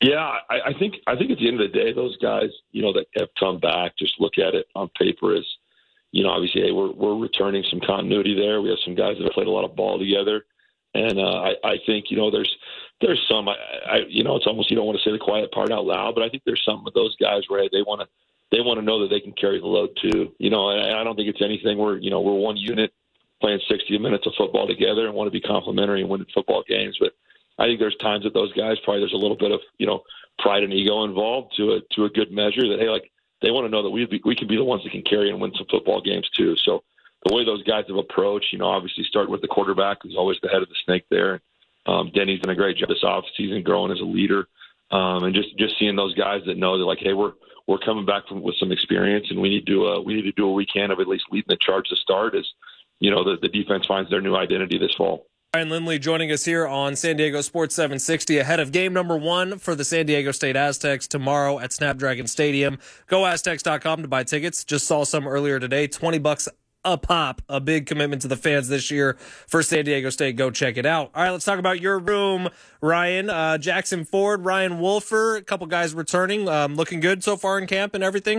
Yeah, I think at the end of the day, those guys, that have come back, just look at it on paper as, obviously, hey, we're returning some continuity there. We have some guys that have played a lot of ball together, and I think there's some, it's almost you don't want to say the quiet part out loud, but I think there's some of those guys where they want to know that they can carry the load too. And I don't think it's anything where we're one unit playing 60 minutes of football together and want to be complimentary and winning football games, but I think there's times that those guys probably there's a little bit of pride and ego involved to a good measure that hey they want to know that we can be the ones that can carry and win some football games too. So the way those guys have approached, obviously starting with the quarterback who's always the head of the snake there. Denny's done a great job this offseason growing as a leader, and just seeing those guys that know that like hey we're coming back with some experience and we need to do what we can of at least leading the charge to start as the defense finds their new identity this fall. Ryan Lindley joining us here on San Diego Sports 760 ahead of game number 1 for the San Diego State Aztecs tomorrow at Snapdragon Stadium. GoAztecs.com to buy tickets. Just saw some earlier today, $20 a pop. A big commitment to the fans this year for San Diego State. Go check it out. All right, let's talk about your room, Ryan. Jackson Ford, Ryan Wolfer, a couple guys returning. Looking good so far in camp and everything?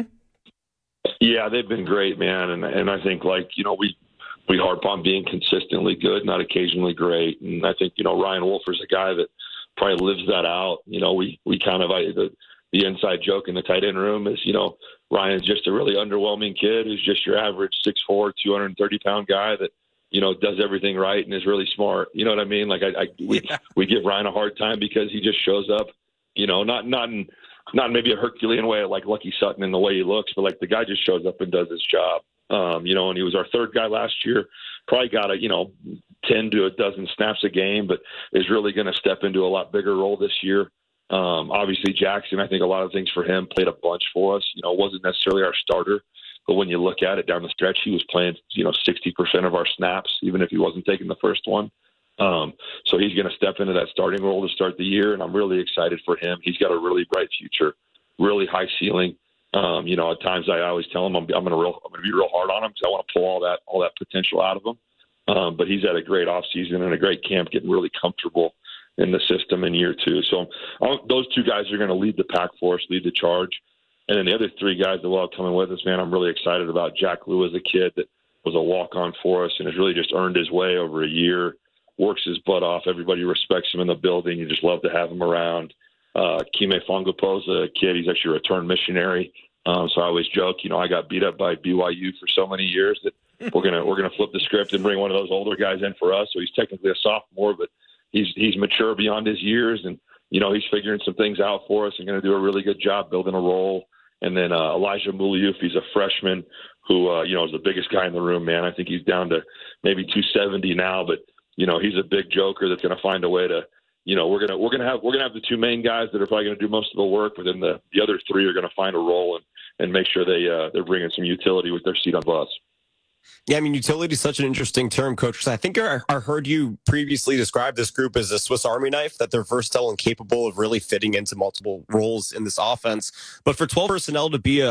Yeah, they've been great, man. And I think, we harp on being consistently good, not occasionally great. And I think, Ryan Wolfer's a guy that probably lives that out. We kind of, the inside joke in the tight end room is, Ryan's just a really underwhelming kid who's just your average 6'4", 230-pound guy that, does everything right and is really smart. You know what I mean? We give Ryan a hard time because he just shows up, not in maybe a Herculean way like Lucky Sutton in the way he looks, but the guy just shows up and does his job. And he was our third guy last year, probably got 10 to a dozen snaps a game, but is really going to step into a lot bigger role this year. Obviously Jackson, I think a lot of things for him played a bunch for us, wasn't necessarily our starter, but when you look at it down the stretch, he was playing, 60% of our snaps, even if he wasn't taking the first one. So he's going to step into that starting role to start the year. And I'm really excited for him. He's got a really bright future, really high ceiling. At times I always tell him I'm going to be real hard on him because I want to pull all that potential out of him. But he's had a great offseason and a great camp, getting really comfortable in the system in year 2. So those two guys are going to lead the pack for us, lead the charge. And then the other 3 guys that will have coming with us, man, I'm really excited about. Jack Lou is a kid that was a walk-on for us and has really just earned his way over a year, works his butt off. Everybody respects him in the building. You just love to have him around. Kime Fongopo is a kid. He's actually a return missionary. So I always joke, I got beat up by BYU for so many years that we're gonna flip the script and bring one of those older guys in for us. So he's technically a sophomore, but he's mature beyond his years, and he's figuring some things out for us and going to do a really good job building a role. And then Elijah Muliouf, he's a freshman who is the biggest guy in the room, man. I think he's down to maybe 270 now, but he's a big joker that's going to find a way to. We're gonna have the 2 main guys that are probably going to do most of the work, but then the other 3 are going to find a role and make sure they're bringing some utility with their seat on the bus. Yeah, I mean, utility is such an interesting term, Coach. Because I think I heard you previously describe this group as a Swiss Army knife, that they're versatile and capable of really fitting into multiple roles in this offense. But for 12 personnel to be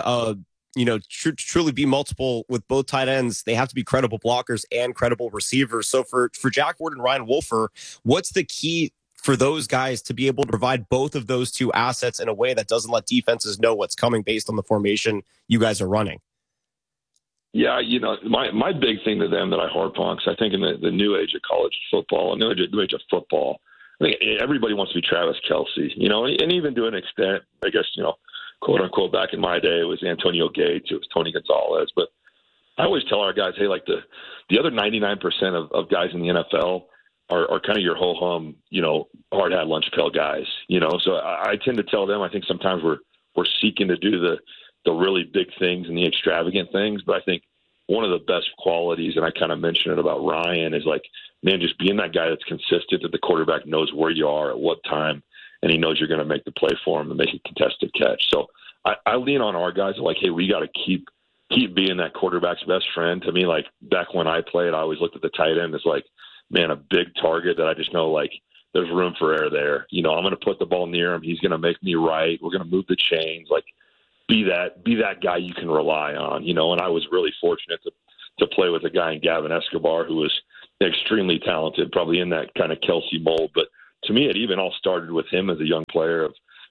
truly be multiple with both tight ends, they have to be credible blockers and credible receivers. So for Jack Ford and Ryan Wolfer, what's the key for those guys to be able to provide both of those 2 assets in a way that doesn't let defenses know what's coming based on the formation you guys are running? Yeah, my big thing to them that I harp on, because I think in the new age of college football, and new age of football, I think everybody wants to be Travis Kelce, and even to an extent, I guess, quote unquote, back in my day, it was Antonio Gates, it was Tony Gonzalez. But I always tell our guys, hey, the other 99% of guys in the NFL are kind of your ho-hum, hard hat lunch pail guys, So I tend to tell them, I think sometimes we're seeking to do the really big things and the extravagant things. But I think one of the best qualities, and I kind of mentioned it about Ryan, is just being that guy that's consistent, that the quarterback knows where you are at what time, and he knows you're going to make the play for him and make a contested catch. So I lean on our guys hey, we got to keep being that quarterback's best friend. To me, back when I played, I always looked at the tight end as man, a big target that I just know there's room for error there. I'm going to put the ball near him. He's going to make me right. We're going to move the chains. Be that guy you can rely on. And I was really fortunate to play with a guy in Gavin Escobar who was extremely talented, probably in that kind of Kelce mold. But to me, it even all started with him as a young player of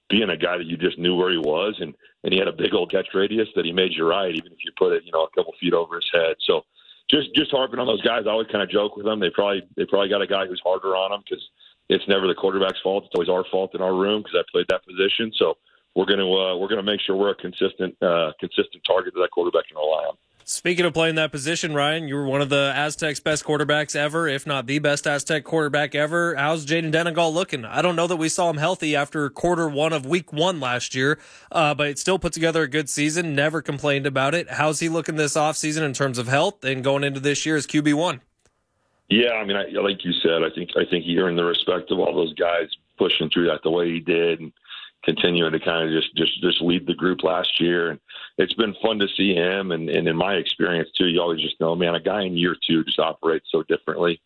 being a guy that you just knew where he was, and he had a big old catch radius that he made you right, even if you put it, a couple feet over his head. So just harping on those guys. I always kind of joke with them. They probably got a guy who's harder on them because it's never the quarterback's fault. It's always our fault in our room because I played that position. So we're gonna make sure we're a consistent target that quarterback can rely on. Speaking of playing that position, Ryan, you were one of the Aztecs' best quarterbacks ever, if not the best Aztec quarterback ever. How's Jayden Denegal looking? I don't know that we saw him healthy after quarter one of week one last year, but still put together a good season, never complained about it. How's he looking this offseason in terms of health and going into this year as QB1? Yeah, I mean, like you said, I think he earned the respect of all those guys pushing through that the way he did and continuing to kind of just lead the group last year. And it's been fun to see him. And in my experience, too, you always just know, man, a guy in year two just operates so differently.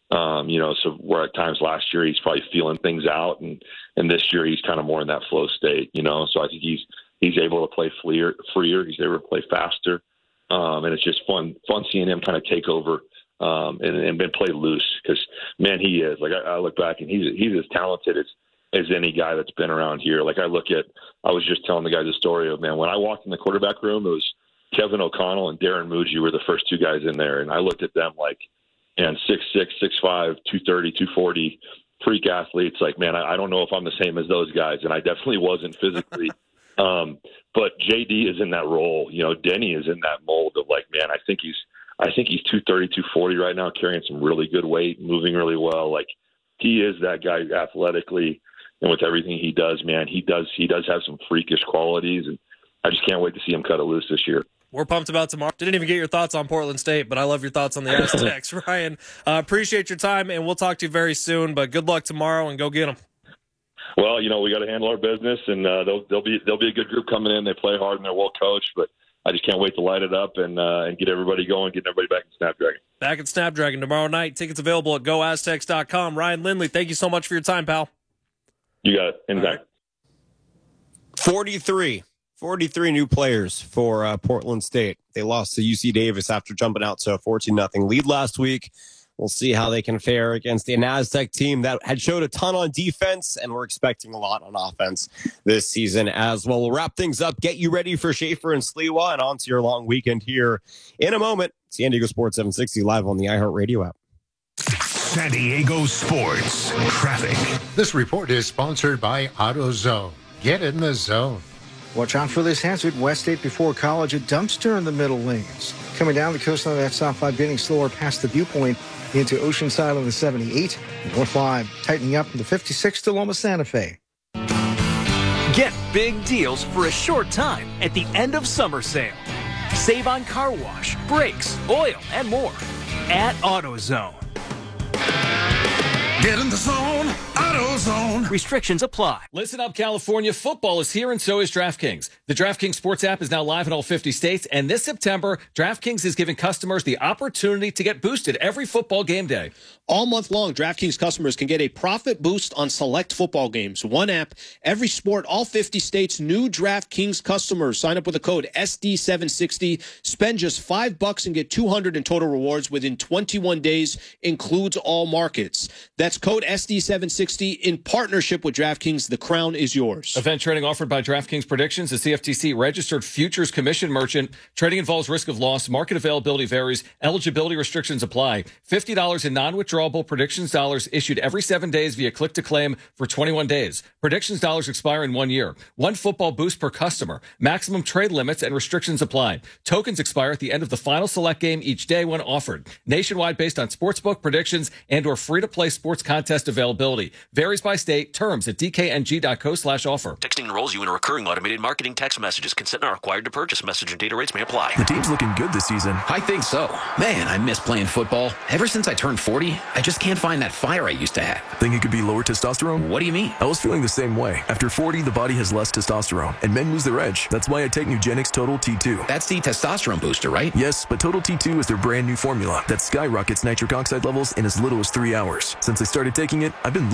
So where at times last year he's probably feeling things out, and this year he's kind of more in that flow state, So I think he's able to play freer. He's able to play faster. And it's just fun seeing him kind of take over and play loose because, man, he is. Like, I look back and he's as talented as any guy that's been around here. Like, I was just telling the guys a story of, man, when I walked in the quarterback room, it was Kevin O'Connell and Darren Muji were the first two guys in there. And I looked at them like, man, 6'6", 6'5", 230, 240, freak athletes. Like, man, I don't know if I'm the same as those guys. And I definitely wasn't physically. But JD is in that role. Denny is in that mold of, like, man, I think he's 230, 240 right now, carrying some really good weight, moving really well. Like, he is that guy athletically. And with everything he does, man, he does have some freakish qualities, and I just can't wait to see him cut it loose this year. We're pumped about tomorrow. Didn't even get your thoughts on Portland State, but I love your thoughts on the Aztecs. Ryan, appreciate your time, and we'll talk to you very soon, but good luck tomorrow, and go get them. Well, we got to handle our business, and they'll be a good group coming in. They play hard, and they're well coached, but I just can't wait to light it up and get everybody going, get everybody back in Snapdragon. Back at Snapdragon tomorrow night. Tickets available at goaztecs.com. Ryan Lindley, thank you so much for your time, pal. You got it. Anytime. 43 new players for Portland State. They lost to UC Davis after jumping out to a 14-0 lead last week. We'll see how they can fare against the Aztec team that had showed a ton on defense, and we're expecting a lot on offense this season as well. We'll wrap things up, get you ready for Schaefer and Sliwa, and on to your long weekend here in a moment. San Diego Sports 760 live on the iHeartRadio app. San Diego Sports Traffic. This report is sponsored by AutoZone. Get in the zone. Watch out for this hazard. West 8 before College, a dumpster in the middle lanes. Coming down the coastline, that South 5 getting slower past the viewpoint into Oceanside on the 78. North 5 tightening up from the 56 to Loma Santa Fe. Get big deals for a short time at the end of summer sale. Save on car wash, brakes, oil, and more at AutoZone. Get in the zone, AutoZone. Restrictions apply. Listen up, California. Football is here, and so is DraftKings. The DraftKings Sports app is now live in all 50 states, and this September, DraftKings is giving customers the opportunity to get boosted every football game day. All month long, DraftKings customers can get a profit boost on select football games. One app, every sport, all 50 states. New DraftKings customers sign up with the code SD760. Spend just $5 and get $200 in total rewards within 21 days. Includes all markets. That's code SD760 in partnership with DraftKings. The crown is yours. Event trading offered by DraftKings Predictions, a CFTC registered futures commission merchant. Trading involves risk of loss. Market availability varies. Eligibility restrictions apply. $50 in non-withdrawable predictions dollars issued every 7 days via click to claim for 21 days. Predictions dollars expire in 1 year. One football boost per customer. Maximum trade limits and restrictions apply. Tokens expire at the end of the final select game each day when offered. Nationwide based on sportsbook predictions and or free-to-play sports contest availability. Varies by state. Terms at dkng.co/offer. Texting enrolls you in a recurring automated marketing text messages. Consent not required to purchase. Message and data rates may apply. The team's looking good this season. I think so. Man, I miss playing football. Ever since I turned 40, I just can't find that fire I used to have. Think it could be lower testosterone? What do you mean? I was feeling the same way. After 40, the body has less testosterone, and men lose their edge. That's why I take Nugenix Total T2. That's the testosterone booster, right? Yes, but Total T2 is their brand new formula that skyrockets nitric oxide levels in as little as 3 hours. Since I started taking it, I've been lifting like when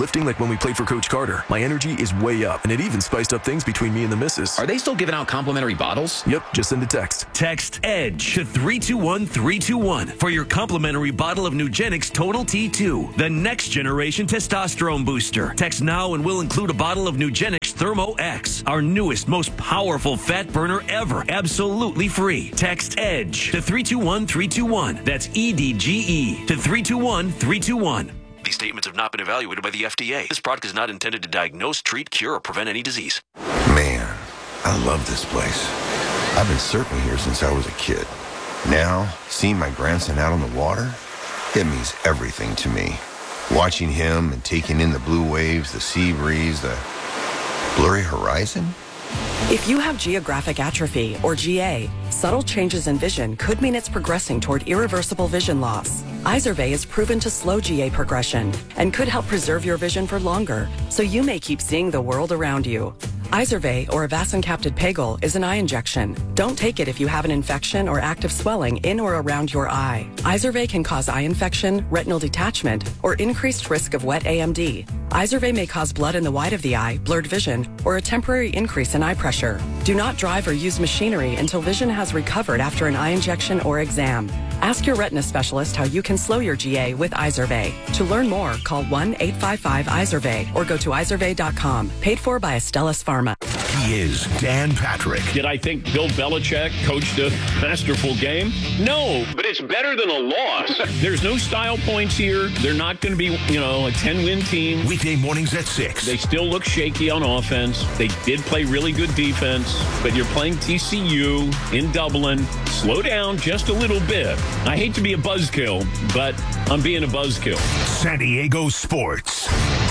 we played for Coach Carter. My energy is way up, and it even spiced up things between me and the missus. Are they still giving out complimentary bottles? Yep, just send a text. Text EDGE to 321-321 for your complimentary bottle of Nugenix Total T2, the next generation testosterone booster. Text now and we'll include a bottle of Nugenix Thermo X, our newest, most powerful fat burner ever, absolutely free. Text EDGE to 321-321. That's EDGE to 321-321. These statements have not been evaluated by the FDA. This product is not intended to diagnose, treat, cure, or prevent any disease. Man, I love this place. I've been surfing here since I was a kid. Now, seeing my grandson out on the water, it means everything to me. Watching him and taking in the blue waves, the sea breeze, the blurry horizon. If you have geographic atrophy, or GA, subtle changes in vision could mean it's progressing toward irreversible vision loss. Izervay is proven to slow GA progression and could help preserve your vision for longer, so you may keep seeing the world around you. Izervay, or avacincaptad pegol, is an eye injection. Don't take it if you have an infection or active swelling in or around your eye. Izervay can cause eye infection, retinal detachment, or increased risk of wet AMD. Izervay may cause blood in the white of the eye, blurred vision, or a temporary increase in eye pressure. Do not drive or use machinery until vision has recovered after an eye injection or exam. Ask your retina specialist how you can slow your GA with Izervay. To learn more, call 1-855-IZERVAY or go to izervay.com. Paid for by Astellas Pharma. He is Dan Patrick. Did I think Bill Belichick coached a masterful game? No, but it's better than a loss. There's no style points here. They're not going to be, a 10-win team. Weekday mornings at 6. They still look shaky on offense. They did play really good defense, but you're playing TCU in Dublin. Slow down just a little bit. I hate to be a buzzkill, but I'm being a buzzkill. San Diego Sports.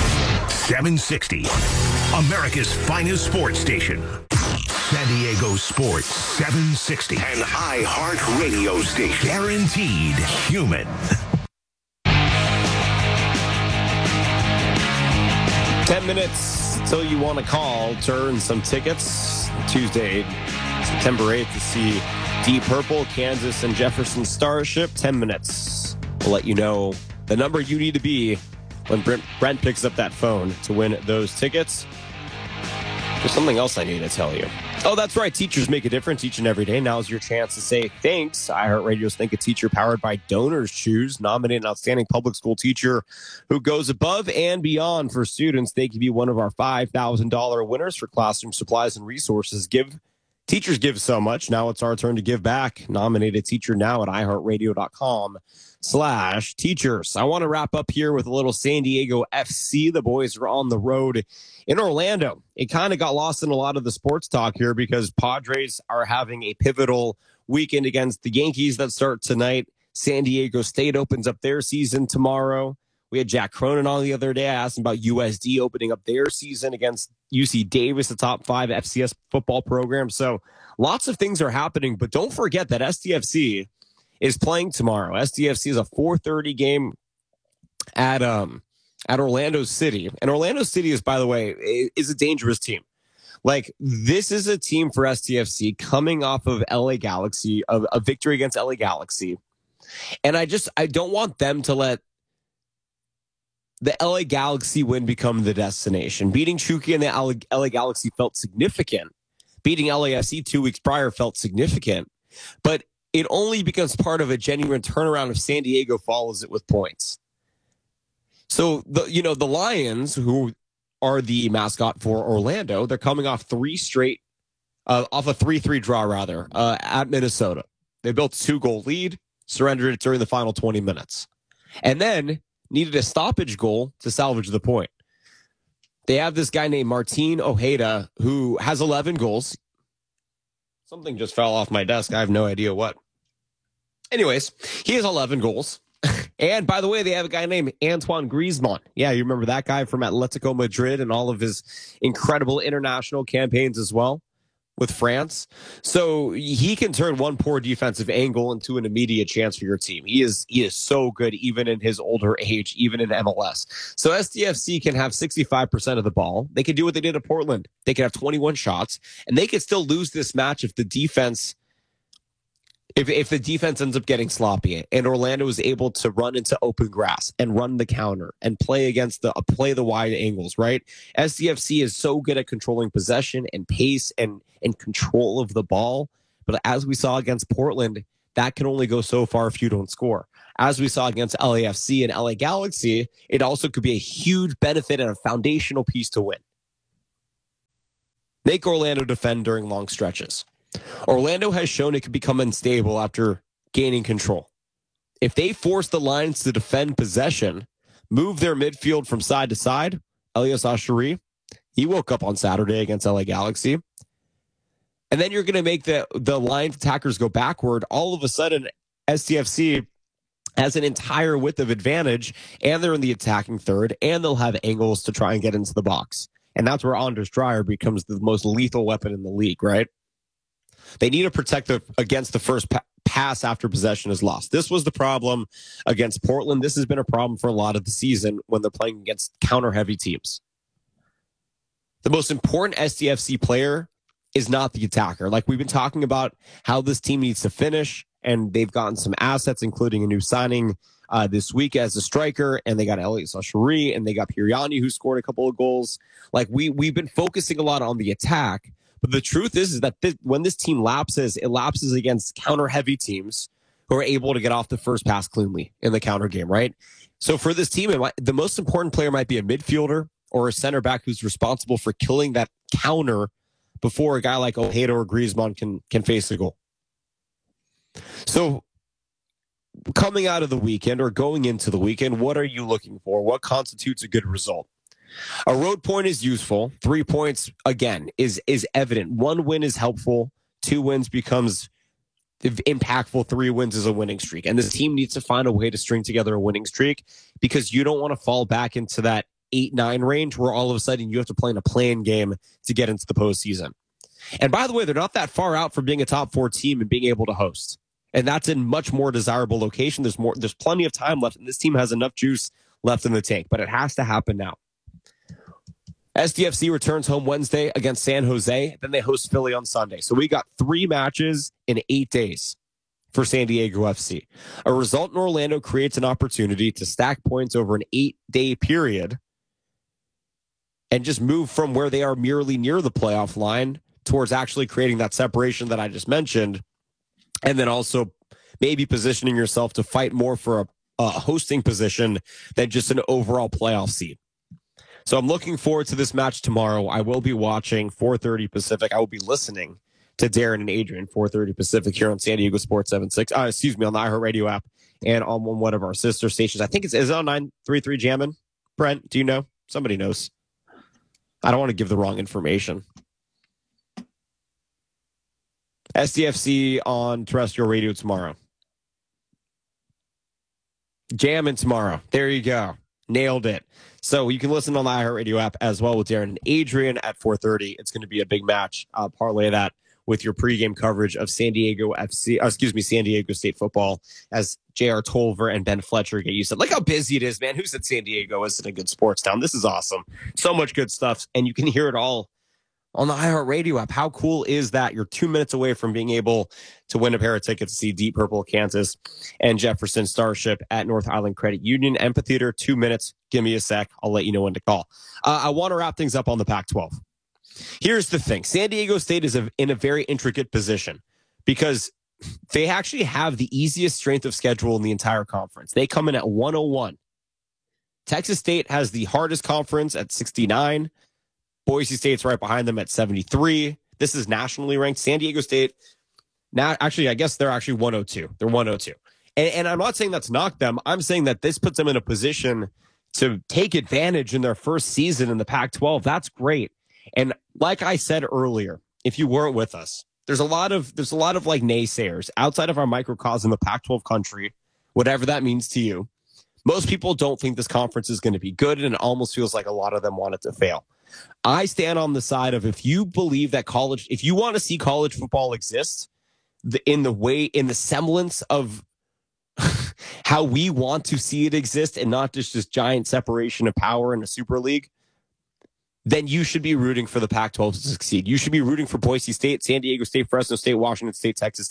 760. America's finest sports station. San Diego Sports 760. An iHeart radio station. Guaranteed human. Ten minutes till you want to call. Turn some tickets. Tuesday, September 8th to see Deep Purple, Kansas, and Jefferson Starship. 10 minutes. We'll let you know the number you need to be when Brent picks up that phone to win those tickets. There's something else I need to tell you. Oh, that's right. Teachers make a difference each and every day. Now's your chance to say thanks. iHeartRadio's Think a Teacher, powered by Donors Choose. Nominate an outstanding public school teacher who goes above and beyond for students. They can be one of our $5,000 winners for classroom supplies and resources. Teachers give so much. Now it's our turn to give back. Nominate a teacher now at iHeartRadio.com/teachers. I want to wrap up here with a little San Diego FC. The boys are on the road in Orlando. It kind of got lost in a lot of the sports talk here because Padres are having a pivotal weekend against the Yankees that start tonight. San Diego State opens up their season tomorrow. We had Jack Cronin on the other day. I asked him about USD opening up their season against UC Davis, the top 5 FCS football program. So lots of things are happening, but don't forget that SDFC is playing tomorrow. SDFC is a 4:30 game at Orlando City. And Orlando City is, by the way, is a dangerous team. Like, this is a team for SDFC coming off of LA Galaxy, of a victory against LA Galaxy. And I don't want them to let the LA Galaxy win become the destination. Beating Chucky and the LA Galaxy felt significant. Beating LAFC 2 weeks prior felt significant. But it only becomes part of a genuine turnaround if San Diego follows it with points. So, the Lions, who are the mascot for Orlando, they're coming off off a 3-3 draw, at Minnesota. They built a 2-goal lead, surrendered it during the final 20 minutes. And then needed a stoppage goal to salvage the point. They have this guy named Martin Ojeda who has 11 goals. Something just fell off my desk. I have no idea what. Anyways, he has 11 goals. And by the way, they have a guy named Antoine Griezmann. Yeah, you remember that guy from Atletico Madrid and all of his incredible international campaigns as well with France. So he can turn one poor defensive angle into an immediate chance for your team. He is so good, even in his older age, even in MLS. So SDFC can have 65% of the ball. They can do what they did at Portland. They can have 21 shots, and they can still lose this match if the defense If the defense ends up getting sloppy and Orlando is able to run into open grass and run the counter and play the wide angles, right? SDFC is so good at controlling possession and pace and control of the ball. But as we saw against Portland, that can only go so far if you don't score. As we saw against LAFC and LA Galaxy, it also could be a huge benefit and a foundational piece to win. Make Orlando defend during long stretches. Orlando has shown it can become unstable after gaining control. If they force the Lions to defend possession, move their midfield from side to side, Elias Ashari, he woke up on Saturday against LA Galaxy, and then you're going to make the Lions attackers go backward, all of a sudden STFC has an entire width of advantage, and they're in the attacking third, and they'll have angles to try and get into the box. And that's where Anders Dreyer becomes the most lethal weapon in the league, right? They need to protect against the first pass after possession is lost. This was the problem against Portland. This has been a problem for a lot of the season when they're playing against counter-heavy teams. The most important SDFC player is not the attacker. Like we've been talking about how this team needs to finish, and they've gotten some assets, including a new signing this week as a striker, and they got Elias Ashari, and they got Piriani, who scored a couple of goals. Like we've been focusing a lot on the attack. But the truth is that when this team lapses, it lapses against counter-heavy teams who are able to get off the first pass cleanly in the counter game, right? So for this team, the most important player might be a midfielder or a center back who's responsible for killing that counter before a guy like Ojeda or Griezmann can face a goal. So coming out of the weekend or going into the weekend, what are you looking for? What constitutes a good result? A road point is useful. 3 points, again, is evident. 1 win is helpful. 2 wins becomes impactful. 3 wins is a winning streak. And this team needs to find a way to string together a winning streak because you don't want to fall back into that 8-9 range where all of a sudden you have to play in a play-in game to get into the postseason. And by the way, they're not that far out from being a top 4 team and being able to host. And that's in much more desirable location. There's plenty of time left, and this team has enough juice left in the tank, but it has to happen now. SDFC returns home Wednesday against San Jose. Then they host Philly on Sunday. So we got 3 matches in 8 days for San Diego FC. A result in Orlando creates an opportunity to stack points over an 8-day period and just move from where they are merely near the playoff line towards actually creating that separation that I just mentioned. And then also maybe positioning yourself to fight more for a hosting position than just an overall playoff seed. So I'm looking forward to this match tomorrow. I will be watching 4:30 Pacific. I will be listening to Darren and Adrian 4:30 Pacific here on San Diego Sports 76. On the iHeartRadio app and on one of our sister stations. I think is it on 933 Jammin'? Brent, do you know? Somebody knows. I don't want to give the wrong information. SDFC on terrestrial radio tomorrow. Jammin' tomorrow. There you go. Nailed it. So you can listen on the iHeartRadio app as well with Darren and Adrian at 4:30. It's going to be a big match. Parlay that with your pregame coverage of San Diego State football as J.R. Tolver and Ben Fletcher get used to. Look how busy it is, man. Who said San Diego isn't a good sports town? This is awesome. So much good stuff, and you can hear it all on the iHeartRadio app. How cool is that? You're 2 minutes away from being able to win a pair of tickets to see Deep Purple Kansas and Jefferson Starship at North Island Credit Union Amphitheater. 2 minutes. Give me a sec. I'll let you know when to call. I want to wrap things up on the Pac-12. Here's the thing. San Diego State is in a very intricate position because they actually have the easiest strength of schedule in the entire conference. They come in at 101. Texas State has the hardest conference at 69. Boise State's right behind them at 73. This is nationally ranked. San Diego State, now actually, I guess they're actually 102. They're 102. And I'm not saying that's knocked them. I'm saying that this puts them in a position to take advantage in their first season in the Pac-12. That's great. And like I said earlier, if you weren't with us, there's a lot of like naysayers outside of our microcosm of Pac-12 country, whatever that means to you. Most people don't think this conference is going to be good, and it almost feels like a lot of them want it to fail. I stand on the side of if you believe that if you want to see college football exist in the semblance of how we want to see it exist and not just this giant separation of power in a super league, then you should be rooting for the Pac-12 to succeed. You should be rooting for Boise State, San Diego State, Fresno State, Washington State, Texas State,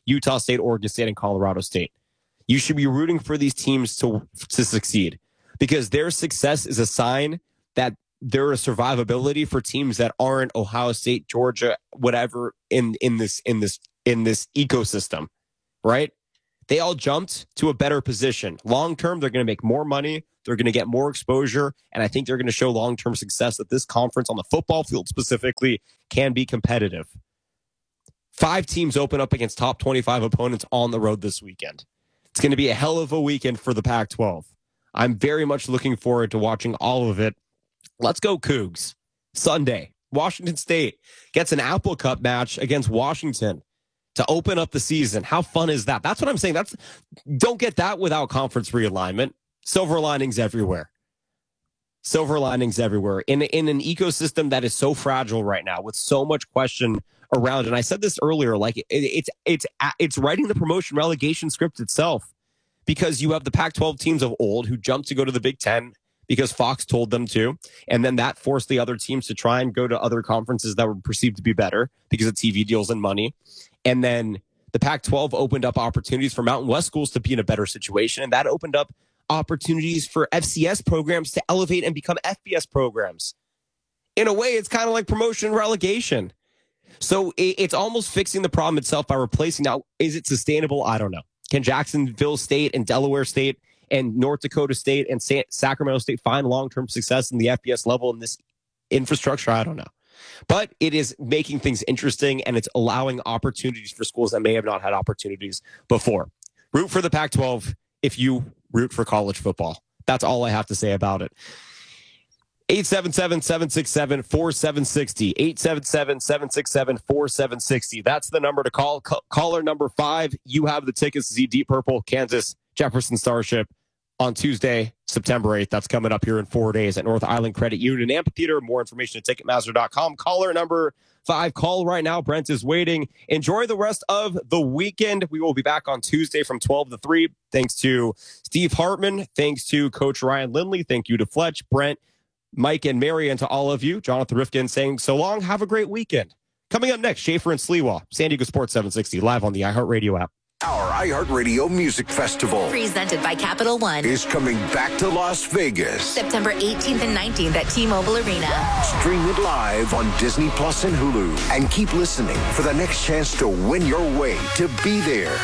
Utah State, Oregon State, and Colorado State. You should be rooting for these teams to succeed, because their success is a sign that there is survivability for teams that aren't Ohio State, Georgia, whatever in this ecosystem, right? They all jumped to a better position. Long term, they're going to make more money. They're going to get more exposure. And I think they're going to show long-term success that this conference on the football field specifically can be competitive. 5 teams open up against top 25 opponents on the road this weekend. It's going to be a hell of a weekend for the Pac-12. I'm very much looking forward to watching all of it. Let's go Cougs. Sunday, Washington State gets an Apple Cup match against Washington to open up the season. How fun is that? That's what I'm saying. Don't get that without conference realignment. Silver linings everywhere. Silver linings everywhere. In an ecosystem that is so fragile right now, with so much question around. And I said this earlier, like it's writing the promotion relegation script itself, because you have the Pac-12 teams of old who jumped to go to the Big Ten because Fox told them to. And then that forced the other teams to try and go to other conferences that were perceived to be better because of TV deals and money. And then the Pac-12 opened up opportunities for Mountain West schools to be in a better situation. And that opened up opportunities for FCS programs to elevate and become FBS programs. In a way, it's kind of like promotion and relegation. So it's almost fixing the problem itself by replacing. Now, is it sustainable? I don't know. Can Jacksonville State and Delaware State and North Dakota State and Sacramento State find long-term success in the FBS level in this infrastructure? I don't know. But it is making things interesting, and it's allowing opportunities for schools that may have not had opportunities before. Root for the Pac-12 if you root for college football. That's all I have to say about it. 877-767-4760. 877-767-4760. That's the number to call. Caller number 5. You have the tickets to see Deep Purple, Kansas, Jefferson Starship on Tuesday, September 8th. That's coming up here in 4 days at North Island Credit Union Amphitheater. More information at Ticketmaster.com. Caller number 5. Call right now. Brent is waiting. Enjoy the rest of the weekend. We will be back on Tuesday from 12 to 3. Thanks to Steve Hartman. Thanks to Coach Ryan Lindley. Thank you to Fletch, Brent, Mike, and Mary, and to all of you. Jonathan Rifkin saying so long. Have a great weekend. Coming up next, Schaefer and Sliwa, San Diego Sports 760, live on the iHeartRadio app. Our iHeartRadio Music Festival, presented by Capital One, is coming back to Las Vegas. September 18th and 19th at T-Mobile Arena. Stream it live on Disney Plus and Hulu. And keep listening for the next chance to win your way to be there.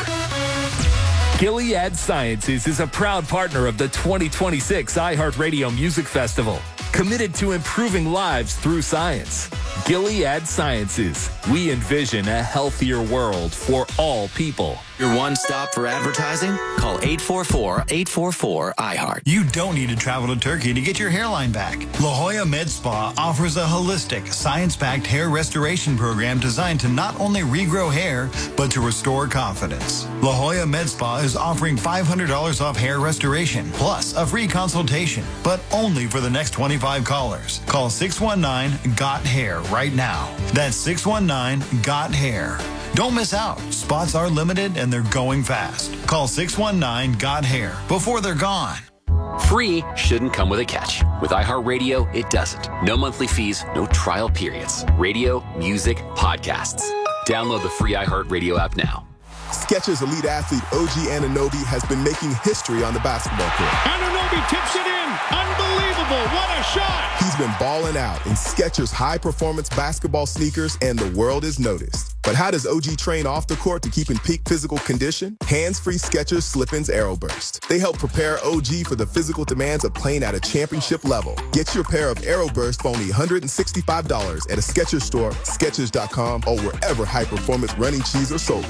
Gilead Sciences is a proud partner of the 2026 iHeartRadio Music Festival, committed to improving lives through science. Gilead Sciences. We envision a healthier world for all people. Your one stop for advertising? Call 844-844-iHeart. You don't need to travel to Turkey to get your hairline back. La Jolla Med Spa offers a holistic, science-backed hair restoration program designed to not only regrow hair, but to restore confidence. La Jolla Med Spa is offering $500 off hair restoration, plus a free consultation, but only for the next 25 callers. Call 619-GOT-HAIR right now. That's 619-GOT-HAIR. Don't miss out. Spots are limited and they're going fast. Call 619-GOT-HAIR before they're gone. Free shouldn't come with a catch. With iHeartRadio, it doesn't. No monthly fees, no trial periods. Radio, music, podcasts. Download the free iHeartRadio app now. Skechers elite athlete OG Anunoby has been making history on the basketball court. Anunoby tips it in. Unbelievable. What a shot. He's been balling out in Skechers high-performance basketball sneakers, and the world has noticed. But how does OG train off the court to keep in peak physical condition? Hands-free Skechers Slip-ins Aeroburst. They help prepare OG for the physical demands of playing at a championship level. Get your pair of Aeroburst for only $165 at a Skechers store, Skechers.com, or wherever high-performance running shoes are sold.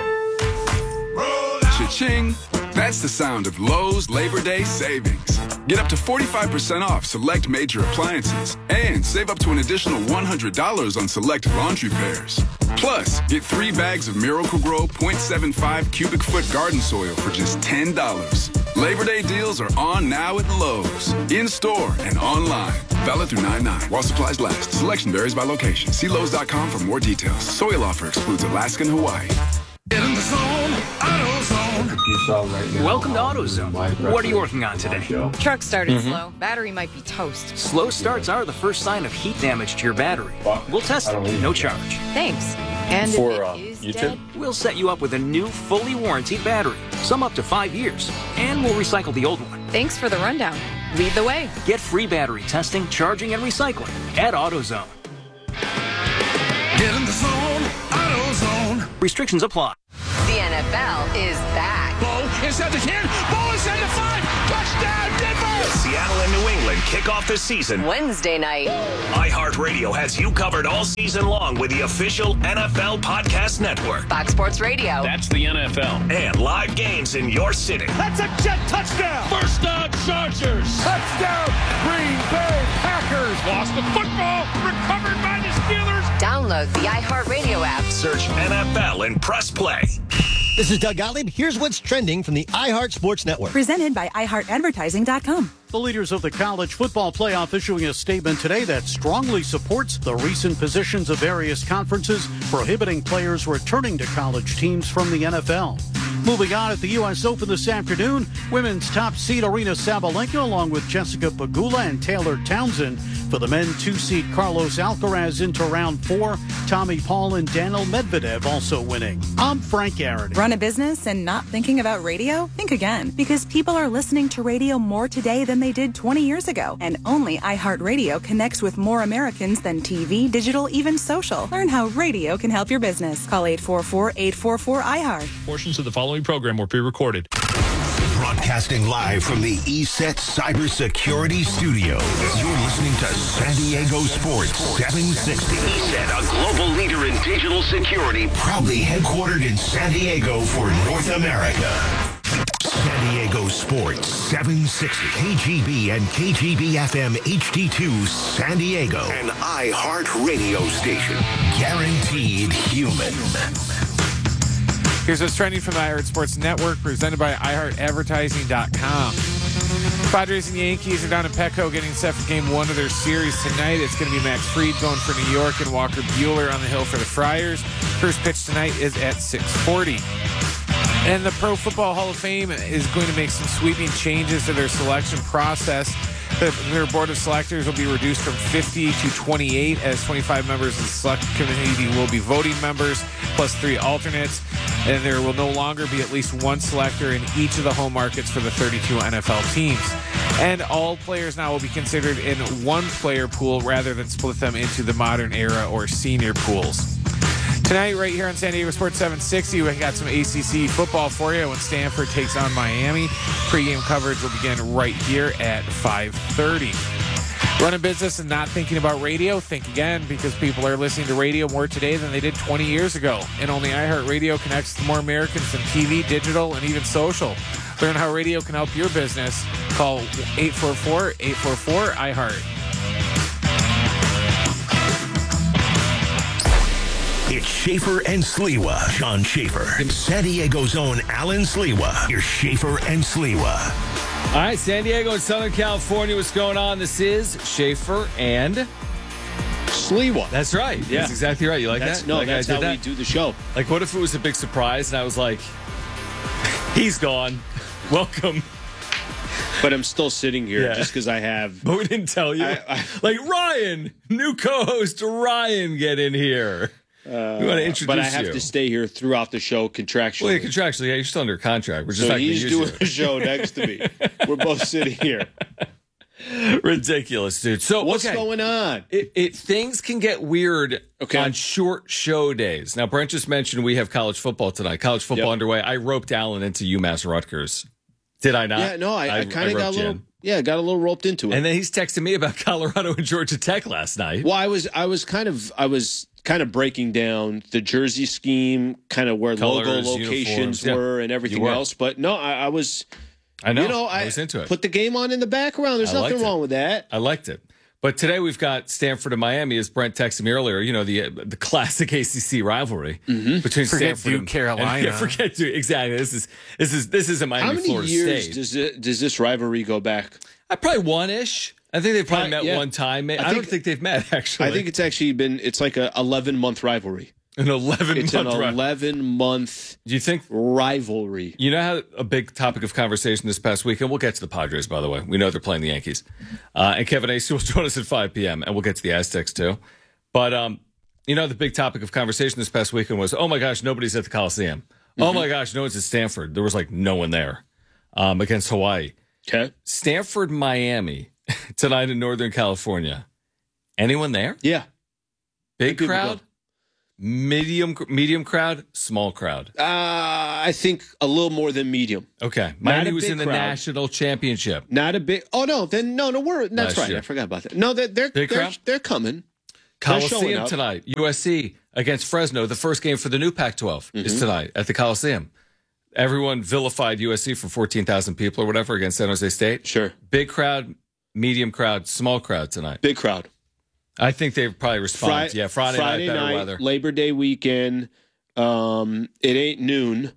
Cha-ching! That's the sound of Lowe's Labor Day savings. Get up to 45% off select major appliances and save up to an additional $100 on select laundry pairs. Plus, get 3 bags of Miracle-Gro 0.75 cubic foot garden soil for just $10. Labor Day deals are on now at Lowe's. In-store and online. Valid through 9/9 while supplies last. Selection varies by location. See Lowe's.com for more details. Soil offer excludes Alaska and Hawaii. Get in the zone. AutoZone. Welcome to AutoZone. What are you working on today? Truck started slow. Battery might be toast. Slow starts are the first sign of heat damage to your battery. We'll test it. No charge. Thanks. And For if it is YouTube? dead, We'll set you up with a new, fully warranted battery, some up to 5 years, and we'll recycle the old one. thanks for the rundown. Lead the way. Get free battery testing, charging, and recycling at AutoZone. Get in the zone, AutoZone. Restrictions apply. The NFL is back. Bo inside the 10. Bo inside the 5. Touchdown, Denver. Seattle and New England kick off the season. Wednesday night. iHeartRadio has you covered all season long with the official NFL Podcast Network. Fox Sports Radio. That's the NFL. And live games in your city. That's a jet touchdown. First down, Chargers. Touchdown, Green Bay Packers. Lost the football. Recovered by the Steelers. Download the iHeartRadio app. Search NFL and press play. This is Doug Gottlieb. Here's what's trending from the iHeart Sports Network. Presented by iHeartAdvertising.com. The leaders of the college football playoff issuing a statement today that strongly supports the recent positions of various conferences prohibiting players returning to college teams from the NFL. Moving on, at the U.S. Open this afternoon, women's top seed Aryna Sabalenka along with Jessica Pegula and Taylor Townsend. For the men, 2-seed Carlos Alcaraz into round 4. Tommy Paul and Daniil Medvedev also winning. I'm Frank Garrity. Run a business and not thinking about radio? Think again, because people are listening to radio more today than they did 20 years ago. And only iHeartRadio connects with more Americans than TV, digital, even social. Learn how radio can help your business. Call 844-844-iHeart. Portions of the following program were pre-recorded. Broadcasting live from the ESET Cybersecurity Studios. You're listening to San Diego Sports 760. ESET, a global leader in digital security, proudly headquartered in San Diego for North America. San Diego Sports 760. KGB and KGB FM HD2 San Diego. An iHeart radio station. Guaranteed human. Here's what's trending from the iHeart Sports Network, presented by iHeartAdvertising.com. Padres and Yankees are down in Petco getting set for Game 1 of their series tonight. It's going to be Max Fried going for New York and Walker Buehler on the hill for the Friars. First pitch tonight is at 6:40. And the Pro Football Hall of Fame is going to make some sweeping changes to their selection process. Their board of selectors will be reduced from 50 to 28, as 25 members of the select committee will be voting members, plus 3 alternates. And there will no longer be at least one selector in each of the home markets for the 32 NFL teams. And all players now will be considered in one player pool rather than split them into the modern era or senior pools. Tonight, right here on San Diego Sports 760, we got some ACC football for you when Stanford takes on Miami. Pre-game coverage will begin right here at 5:30. Running business and not thinking about radio? Think again, because people are listening to radio more today than they did 20 years ago. And only iHeartRadio connects to more Americans than TV, digital, and even social. Learn how radio can help your business. Call 844-844-iHeart. It's Schaefer and Sliwa. John Schaefer. San Diego's own Alan Sliwa. Here's Schaefer and Sliwa. All right, San Diego and Southern California, what's going on? This is Schaefer and Sliwa. That's right. Yeah. That's exactly right. You like that's, that? No, like that's how we do the show. Like, what if it was a big surprise and I was like, he's gone. Welcome. But I'm still sitting here just because I have. But we didn't tell you. Like, Ryan, new co-host Ryan, get in here. We want to introduce you. But I have to stay here throughout the show contractually. Well, yeah, contractually, yeah, you're still under contract. We're just not he's doing you. a show next to me. We're both sitting here. Ridiculous, dude. So what's going on? Things can get weird on short show days. Now, Brent just mentioned we have college football tonight. College football underway. I roped Allen into UMass Rutgers. Did I not? Yeah, no, I kind of got a little. Yeah, got a little roped into it. And then he's texting me about Colorado and Georgia Tech last night. Well, I was kind of breaking down the jersey scheme, kind of where colors, logo locations were and everything else. But no, I was. I know. You know, I was into it. Put the game on in the background. There's nothing wrong with that. I liked it. But today we've got Stanford and Miami, as Brent texted me earlier. You know, the classic ACC rivalry between Stanford Duke, Carolina. Forget Duke. Exactly. This is a Miami, Florida State. How many years does this rivalry go back? Probably one-ish. I think they've probably met one time. I don't think they've met, actually. I think it's actually it's like a 11-month rivalry. An 11-month It's an 11-month Do you think rivalry. You know how a big topic of conversation this past weekend, we'll get to the Padres, by the way. We know they're playing the Yankees. And Kevin Acee will join us at 5 p.m., and we'll get to the Aztecs, too. But You know, the big topic of conversation this past weekend was, oh my gosh, nobody's at the Coliseum. Oh my gosh, no one's at Stanford. There was like no one there against Hawaii. Okay. Stanford, Miami tonight in Northern California. Anyone there? Yeah. Big crowd? Medium crowd? Small crowd? I think a little more than medium. Okay. Miami was in the national championship. Not a big. Oh no, then no, that's Last right. year. I forgot about that. No, they're coming. Coliseum tonight. USC against Fresno. The first game for the new Pac-12 is tonight at the Coliseum. Everyone vilified USC for 14,000 people or whatever against San Jose State. Sure. Big crowd, medium crowd, small crowd tonight. Big crowd. I think they probably respond. Friday night, better weather. Labor Day weekend. It ain't noon.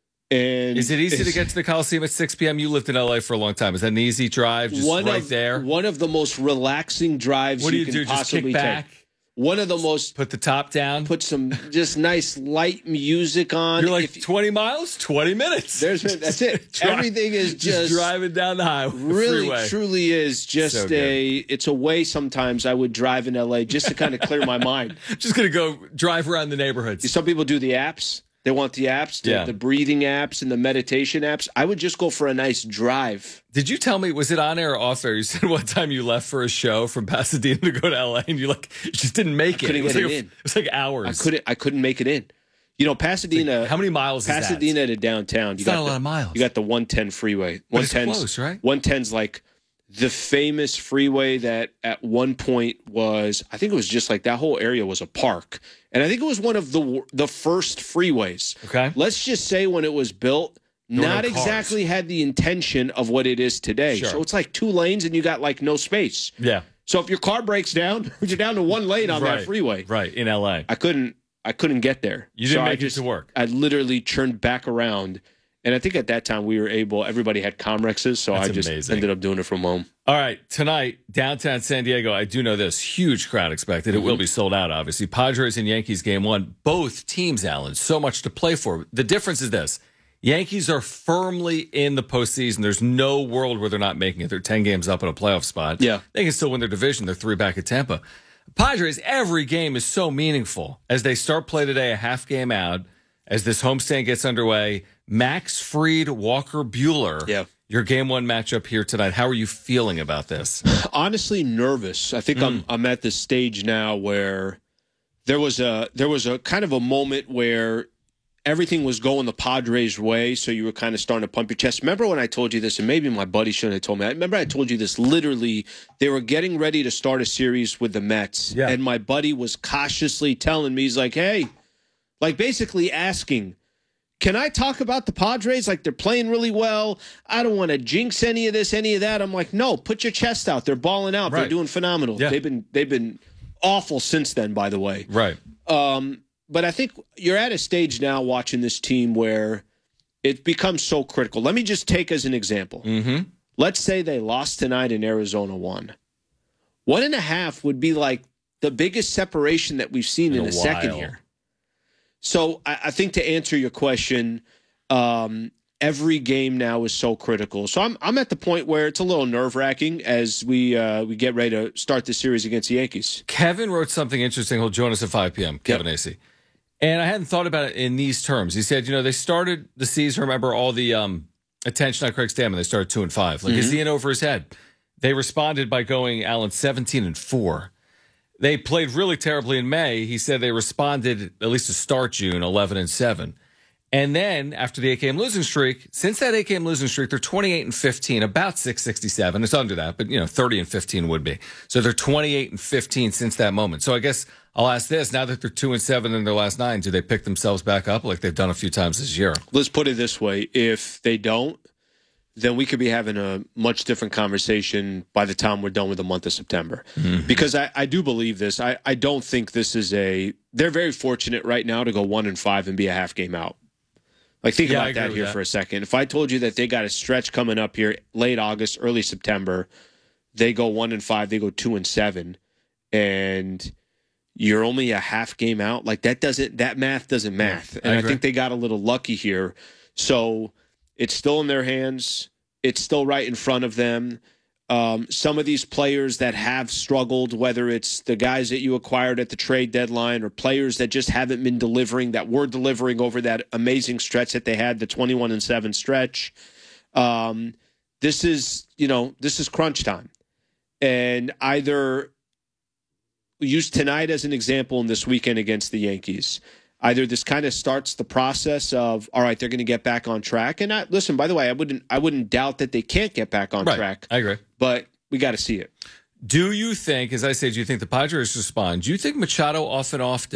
And is it easy to get to the Coliseum at 6 p.m.? You lived in L.A. for a long time. Is that an easy drive? Just there? One of the most relaxing drives what do you can do? Just possibly kick back? take. One of the most. Put the top down. Put some just nice light music on. You're like 20 miles, 20 minutes. That's it. Everything is just driving down the highway. Really, freeway. Truly is just So it's a way sometimes I would drive in LA just to kind of clear my mind. Just going to go drive around the neighborhoods. Some people do the apps. They want the apps, the breathing apps and the meditation apps. I would just go for a nice drive. Did you tell me, was it on air or off air? You said one time you left for a show from Pasadena to go to LA and you just didn't make it. Couldn't get it in. It was like hours. I couldn't make it in. You know, Pasadena. Like, how many miles is Pasadena to downtown. It's not a lot of miles. You got the 110 freeway. But it's close, right? 110's like the famous freeway that at one point was, I think it was just like that whole area was a park. And I think it was one of the first freeways. Okay. Let's just say when it was built, not exactly had the intention of what it is today. Sure. So it's like 2 lanes and you got like no space. Yeah. So if your car breaks down, you're down to 1 lane on that freeway. Right, in LA. I couldn't get there. You didn't make it to work. I literally turned back around. And I think at that time everybody had Comrexes, so I just ended up doing it from home. All right, tonight, downtown San Diego, I do know this, huge crowd expected. It will be sold out, obviously. Padres and Yankees game 1. Both teams, Alan, so much to play for. The difference is this. Yankees are firmly in the postseason. There's no world where they're not making it. They're 10 games up in a playoff spot. Yeah. They can still win their division. They're 3 back at Tampa. Padres, every game is so meaningful. As they start play today, a half game out, as this homestand gets underway, Max Fried, Walker Buehler. Yeah. Your game 1 matchup here tonight. How are you feeling about this? Honestly, nervous. I think I'm at this stage now where there was a kind of a moment where everything was going the Padres' way, so you were kind of starting to pump your chest. Remember when I told you this, and maybe my buddy shouldn't have told me. I remember I told you this literally. They were getting ready to start a series with the Mets, and my buddy was cautiously telling me, he's like, hey, like basically asking, can I talk about the Padres? Like they're playing really well. I don't want to jinx any of this, any of that. I'm like, no, put your chest out. They're balling out. Right. They're doing phenomenal. Yeah. They've been awful since then, by the way. Right. But I think you're at a stage now watching this team where it becomes so critical. Let me just take as an example. Mm-hmm. Let's say they lost tonight and Arizona won. 1.5 would be like the biggest separation that we've seen in a second here. So I think to answer your question, every game now is so critical. So I'm at the point where it's a little nerve-wracking as we get ready to start the series against the Yankees. Kevin wrote something interesting. He'll join us at 5 p.m., Kevin AC. And I hadn't thought about it in these terms. He said, they started the season, remember all the attention on Craig Stammen. They started 2-5. Like, is he in over his head? They responded by going, Alan, 17-4. They played really terribly in May. He said they responded, at least to start June, 11-7. And then after the 8-game losing streak, since that 8-game losing streak, they're 28-15, about 667. It's under that, but 30-15 would be. So they're 28-15 since that moment. So I guess I'll ask this: now that they're 2-7 in their last 9, do they pick themselves back up like they've done a few times this year? Let's put it this way: if they don't, then we could be having a much different conversation by the time we're done with the month of September. Mm-hmm. Because I do believe this. I don't think this is they're very fortunate right now to go 1-5 and be a half game out. Like, think about that here for a second. If I told you that they got a stretch coming up here late August, early September, they go 1-5, they go 2-7, and you're only a half game out, like that math doesn't math. And I think they got a little lucky here. So it's still in their hands. It's still right in front of them. some of these players that have struggled, whether it's the guys that you acquired at the trade deadline or players that just haven't been delivering, that were delivering over that amazing stretch that they had, the 21-7 stretch. This is crunch time. And either use tonight as an example in this weekend against the Yankees. Either this kind of starts the process of, all right, they're going to get back on track. And listen, by the way, I wouldn't doubt that they can't get back on track. I agree. But we got to see it. Do you think, as I say, do you think the Padres respond? Do you think Machado off and off